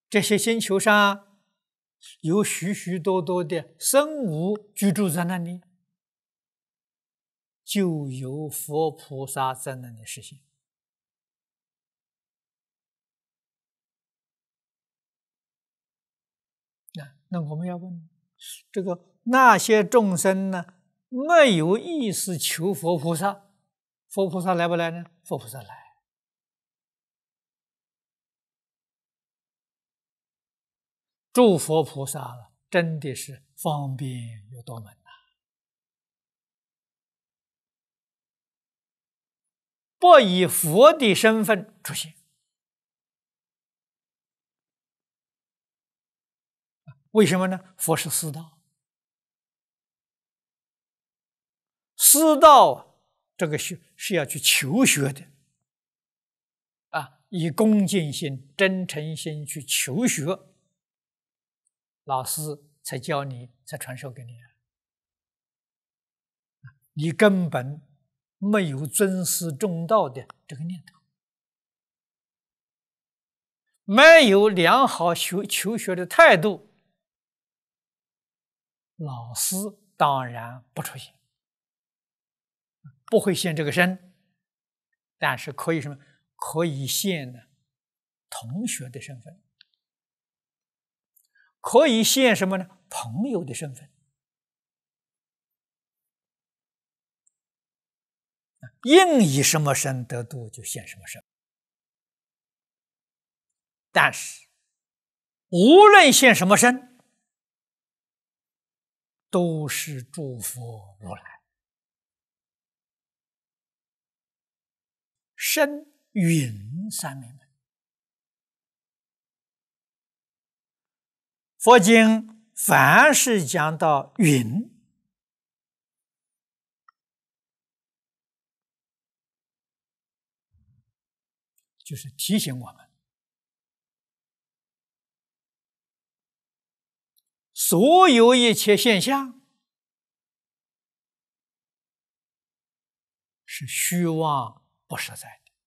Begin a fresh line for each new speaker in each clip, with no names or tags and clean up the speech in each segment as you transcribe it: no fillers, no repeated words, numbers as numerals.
这些星球上有许许多多的生物居住在那里，就有佛菩萨在那里实现。那我们要问，这个那些众生呢，没有意思求佛菩萨，佛菩萨来不来呢？佛菩萨来。诸佛菩萨真的是方便有多门呐！不以佛的身份出现。为什么呢？佛是师道，师道这个是要去求学的以恭敬心、真诚心去求学，老师才教你，才传授给你。你根本没有尊师重道的这个念头，没有良好求学的态度，老师当然不出现，不会现这个身，但是可以什么？可以现呢同学的身份，可以现什么呢？朋友的身份。应以什么身得度，就现什么身。但是无论现什么身，都是诸佛如来。身云三昧门，佛经凡是讲到云，就是提醒我们，所有一切现象是虚妄不实在的。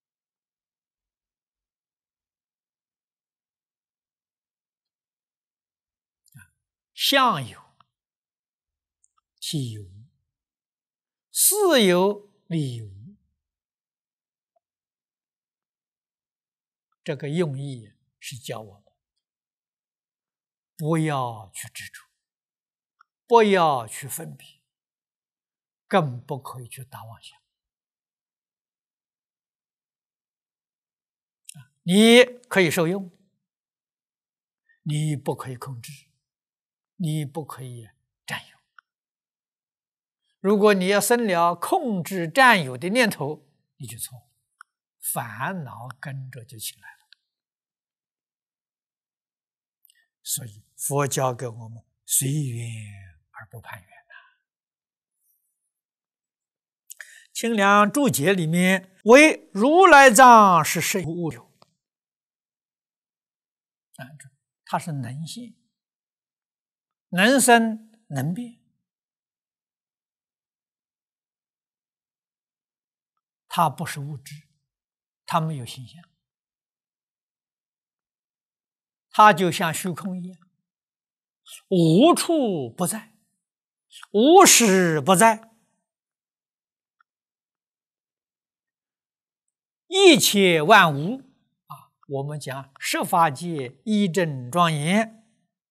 相有，体无，事有，理无。这个用意是教我们不要去执着，不要去分别，更不可以去打妄想。你可以受用，你不可以控制，你不可以占有。如果你要生了控制占有的念头，你就错了，烦恼跟着就起来了。所以佛教给我们随缘而不攀缘清凉注解里面，为如来藏是实无物有。它是能现，能生能变，它不是物质，它没有形象，它就像虚空一样，无处不在，无时不在，一切万物我们讲十法界一真庄严，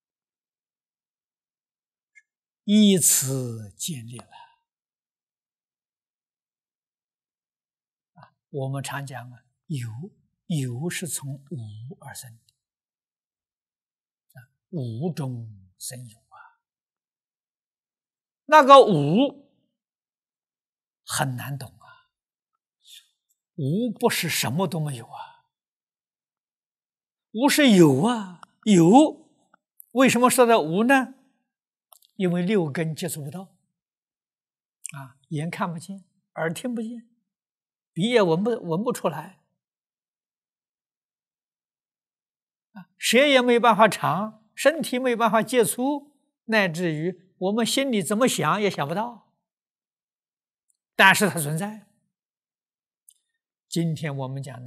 依此建立了。我们常讲有是从无而生的，无中生有那个无很难懂无不是什么都没有无是有有。为什么说的无呢？因为六根接触不到眼看不见，耳听不见，鼻也闻不出来舌也没办法尝，身体没办法接触，乃至于我们心里怎么想也想不到，但是它存在。今天我们讲